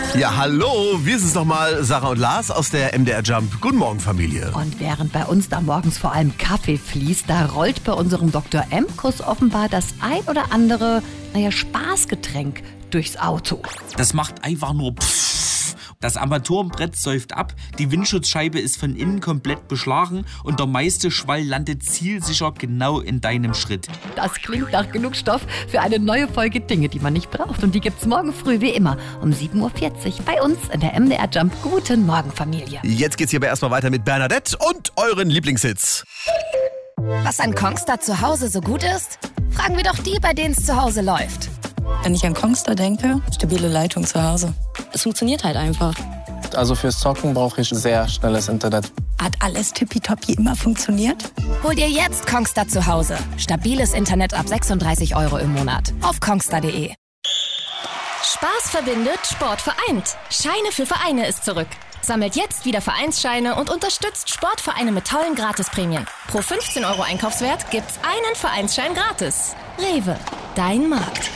Ja, hallo, wir sind's nochmal, Sarah und Lars aus der MDR Jump. Guten Morgen, Familie. Und während bei uns da morgens vor allem Kaffee fließt, da rollt bei unserem Dr. M-Kuss offenbar das ein oder andere, Spaßgetränk durchs Auto. Das macht einfach nur Pfff. Das Armaturenbrett säuft ab, die Windschutzscheibe ist von innen komplett beschlagen und der meiste Schwall landet zielsicher genau in deinem Schritt. Das klingt nach genug Stoff für eine neue Folge Dinge, die man nicht braucht. Und die gibt's morgen früh wie immer um 7.40 Uhr bei uns in der MDR Jump. Guten Morgen, Familie. Jetzt geht's hier aber erstmal weiter mit Bernadette und euren Lieblingshits. Was an Kongstar zu Hause so gut ist? Fragen wir doch die, bei denen es zu Hause läuft. Wenn ich an Kongstar denke, stabile Leitung zu Hause. Es funktioniert halt einfach. Also fürs Zocken brauche ich sehr schnelles Internet. Hat alles tippitoppi immer funktioniert? Hol dir jetzt Kongstar zu Hause. Stabiles Internet ab 36 € im Monat. Auf kongstar.de. Spaß verbindet, Sport vereint. Scheine für Vereine ist zurück. Sammelt jetzt wieder Vereinsscheine und unterstützt Sportvereine mit tollen Gratisprämien. Pro 15 € Einkaufswert gibt's einen Vereinsschein gratis. Rewe, dein Markt.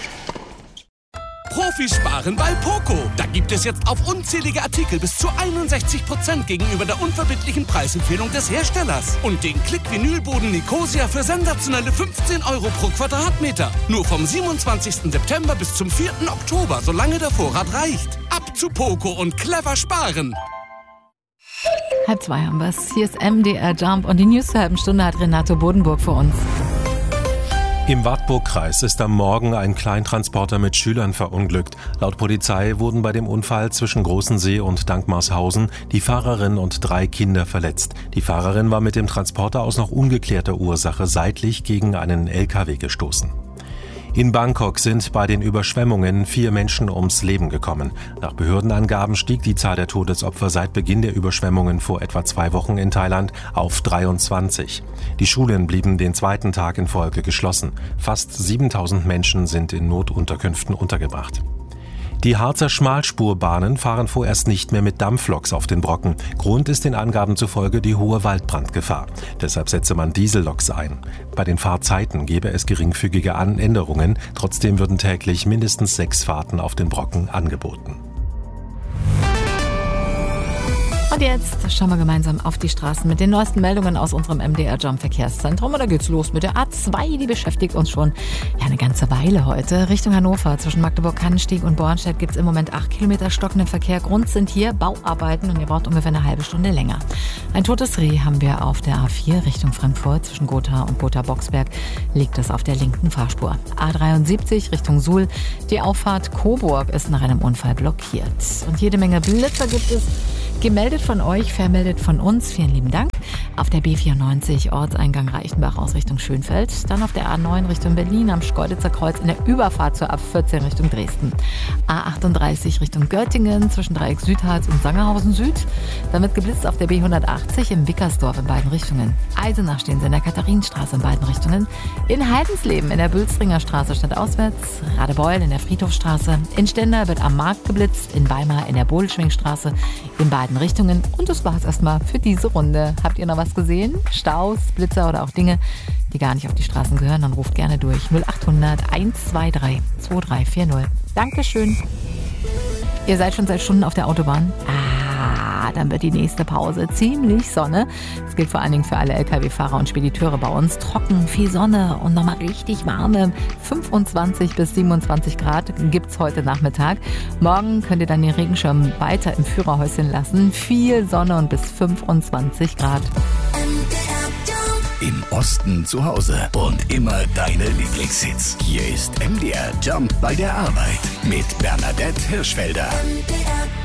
Profisparen bei Poco. Da gibt es jetzt auf unzählige Artikel bis zu 61% gegenüber der unverbindlichen Preisempfehlung des Herstellers. Und den Klick-Vinylboden Nicosia für sensationelle 15 € pro Quadratmeter. Nur vom 27. September bis zum 4. Oktober, solange der Vorrat reicht. Ab zu Poco und clever sparen. 1:30 haben wir's. Hier ist MDR Jump und die News zur halben Stunde hat Renato Bodenburg für uns. Im Wartburgkreis ist am Morgen ein Kleintransporter mit Schülern verunglückt. Laut Polizei wurden bei dem Unfall zwischen Großensee und Dankmarshausen die Fahrerin und 3 Kinder verletzt. Die Fahrerin war mit dem Transporter aus noch ungeklärter Ursache seitlich gegen einen LKW gestoßen. In Bangkok sind bei den Überschwemmungen 4 Menschen ums Leben gekommen. Nach Behördenangaben stieg die Zahl der Todesopfer seit Beginn der Überschwemmungen vor etwa 2 Wochen in Thailand auf 23. Die Schulen blieben den 2. Tag in Folge geschlossen. Fast 7.000 Menschen sind in Notunterkünften untergebracht. Die Harzer Schmalspurbahnen fahren vorerst nicht mehr mit Dampfloks auf den Brocken. Grund ist den Angaben zufolge die hohe Waldbrandgefahr. Deshalb setze man Dieselloks ein. Bei den Fahrzeiten gäbe es geringfügige Änderungen. Trotzdem würden täglich mindestens 6 Fahrten auf den Brocken angeboten. Und jetzt schauen wir gemeinsam auf die Straßen mit den neuesten Meldungen aus unserem MDR Jump Verkehrszentrum. Und da geht's los mit der A2, die beschäftigt uns schon eine ganze Weile heute. Richtung Hannover, zwischen Magdeburg-Kannenstieg und Bornstedt gibt es im Moment 8 Kilometer stockenden Verkehr. Grund sind hier Bauarbeiten und ihr braucht ungefähr eine halbe Stunde länger. Ein totes Reh haben wir auf der A4 Richtung Frankfurt. Zwischen Gotha und Gotha-Boxberg liegt es auf der linken Fahrspur. A73 Richtung Suhl. Die Auffahrt Coburg ist nach einem Unfall blockiert. Und jede Menge Blitzer gibt es. Gemeldet von euch, vermeldet von uns. Vielen lieben Dank. Auf der B94 Ortseingang Reichenbach aus Richtung Schönfeld. Dann auf der A9 Richtung Berlin am Schkeuditzer Kreuz in der Überfahrt zur A14 Richtung Dresden. A38 Richtung Göttingen zwischen Dreieck Südharz und Sangerhausen Süd. Dann wird geblitzt auf der B180 im Wickersdorf in beiden Richtungen. Eisenach stehen sie in der Katharinenstraße in beiden Richtungen. In Heidensleben in der Bülstringer Straße stadtauswärts. Radebeul in der Friedhofstraße. In Stendal wird am Markt geblitzt. In Weimar in der Bodelschwingstraße in beiden Richtungen. Und das war's erstmal für diese Runde. Habt ihr noch was gesehen? Staus, Blitzer oder auch Dinge, die gar nicht auf die Straßen gehören? Dann ruft gerne durch 0800 123 2340. Dankeschön. Ihr seid schon seit Stunden auf der Autobahn? Dann wird die nächste Pause ziemlich Sonne. Das gilt vor allen Dingen für alle Lkw-Fahrer und Spediteure bei uns. Trocken, viel Sonne und nochmal richtig warme 25 bis 27 Grad gibt's heute Nachmittag. Morgen könnt ihr dann den Regenschirm weiter im Führerhäuschen lassen. Viel Sonne und bis 25 Grad. Im Osten zu Hause und immer deine Lieblingshits. Hier ist MDR Jump bei der Arbeit mit Bernadette Hirschfelder.